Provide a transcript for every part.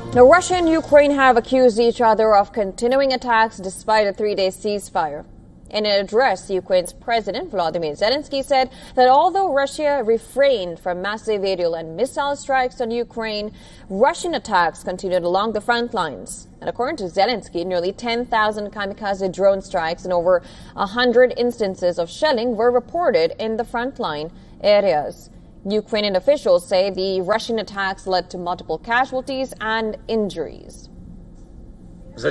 Now, Russia and Ukraine have accused each other of continuing attacks despite a three-day ceasefire. In an address, Ukraine's President Volodymyr Zelensky said that although Russia refrained from massive aerial and missile strikes on Ukraine, Russian attacks continued along the front lines. And according to Zelensky, nearly 10,000 kamikaze drone strikes and over 100 instances of shelling were reported in the frontline areas. Ukrainian officials say the Russian attacks led to multiple casualties and injuries. There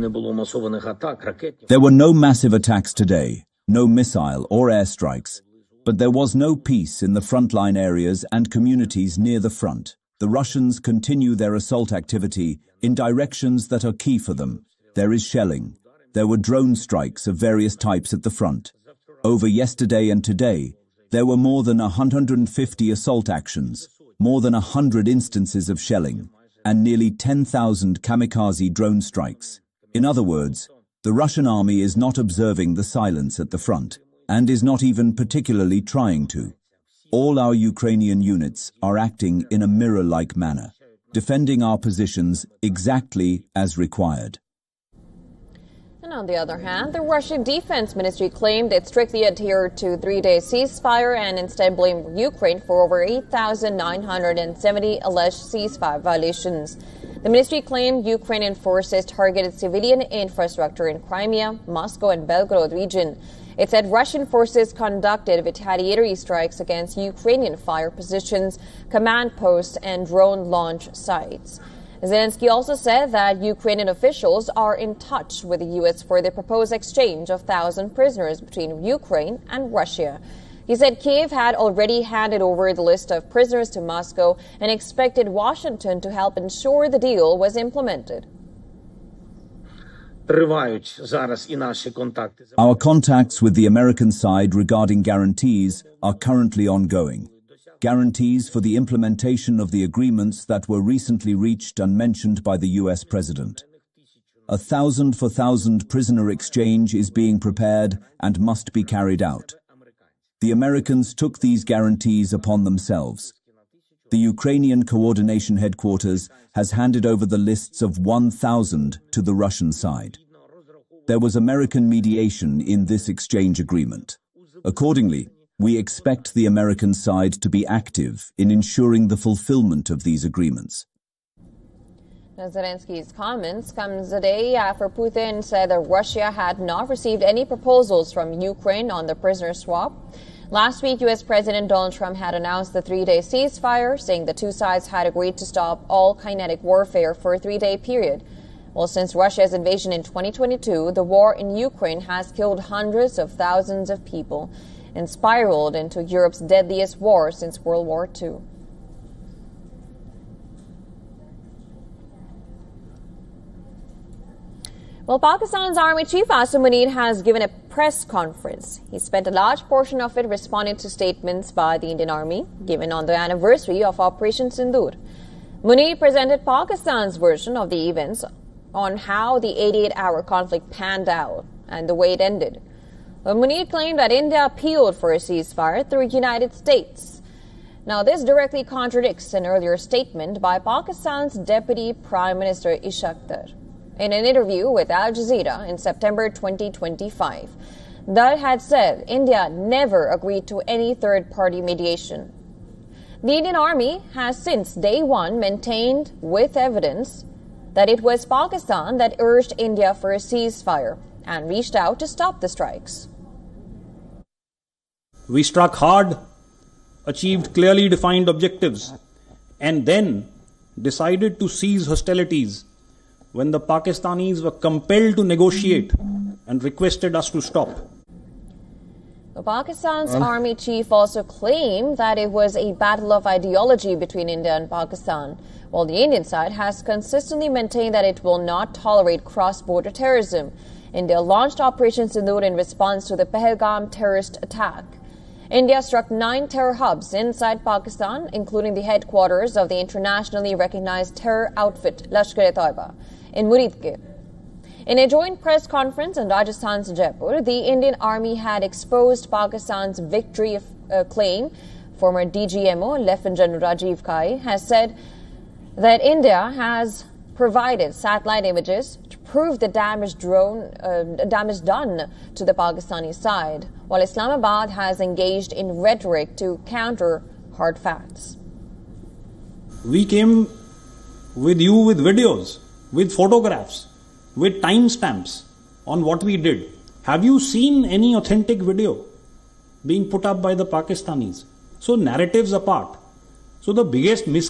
were no massive attacks today, no missile or airstrikes, but there was no peace in the frontline areas and communities near the front. The Russians continue their assault activity in directions that are key for them. There is shelling. There were drone strikes of various types at the front. Over yesterday and today, there were more than 150 assault actions, more than 100 instances of shelling, and nearly 10,000 kamikaze drone strikes. In other words, the Russian army is not observing the silence at the front, and is not even particularly trying to. All our Ukrainian units are acting in a mirror-like manner, defending our positions exactly as required. And on the other hand, the Russian Defense Ministry claimed it strictly adhered to three-day ceasefire and instead blamed Ukraine for over 8,970 alleged ceasefire violations. The ministry claimed Ukrainian forces targeted civilian infrastructure in Crimea, Moscow and Belgorod region. It said Russian forces conducted retaliatory strikes against Ukrainian fire positions, command posts and drone launch sites. Zelensky also said that Ukrainian officials are in touch with the U.S. for the proposed exchange of 1,000 prisoners between Ukraine and Russia. He said Kyiv had already handed over the list of prisoners to Moscow and expected Washington to help ensure the deal was implemented. Our contacts with the American side regarding guarantees are currently ongoing. Guarantees for the implementation of the agreements that were recently reached and mentioned by the U.S. President. 1,000 for 1,000 prisoner exchange is being prepared and must be carried out. The Americans took these guarantees upon themselves. The Ukrainian Coordination Headquarters has handed over the lists of 1,000 to the Russian side. There was American mediation in this exchange agreement. Accordingly, we expect the American side to be active in ensuring the fulfillment of these agreements. Now, Zelensky's comments comes a day after Putin said that Russia had not received any proposals from Ukraine on the prisoner swap. Last week, U.S. President Donald Trump had announced the three-day ceasefire, saying the two sides had agreed to stop all kinetic warfare for a three-day period. Well, since Russia's invasion in 2022, the war in Ukraine has killed hundreds of thousands of people and spiraled into Europe's deadliest war since World War II. Well, Pakistan's Army Chief Asim Munir has given a press conference. He spent a large portion of it responding to statements by the Indian Army given on the anniversary of Operation Sindoor. Munir presented Pakistan's version of the events on how the 88-hour conflict panned out and the way it ended. But Munir claimed that India appealed for a ceasefire through the United States. Now, this directly contradicts an earlier statement by Pakistan's Deputy Prime Minister Ishaq Dar. In an interview with Al Jazeera in September 2025, Dar had said India never agreed to any third-party mediation. The Indian Army has since day one maintained with evidence that it was Pakistan that urged India for a ceasefire and reached out to stop the strikes. We struck hard, achieved clearly defined objectives, and then decided to cease hostilities when the Pakistanis were compelled to negotiate and requested us to stop. Pakistan's army chief also claimed that it was a battle of ideology between India and Pakistan, while the Indian side has consistently maintained that it will not tolerate cross-border terrorism. India launched Operation Sindoor in response to the Pahalgam terrorist attack. India struck 9 terror hubs inside Pakistan, including the headquarters of the internationally recognized terror outfit Lashkar-e-Taiba in Muridke. In a joint press conference in Rajasthan's Jaipur, the Indian Army had exposed Pakistan's victory claim. Former DGMO Lieutenant General Rajiv Kai has said that India has provided satellite images to prove the damage done to the Pakistani side, while Islamabad has engaged in rhetoric to counter hard facts. We came with you with videos, with photographs, with timestamps on what we did. Have you seen any authentic video being put up by the Pakistanis? So narratives apart. So the biggest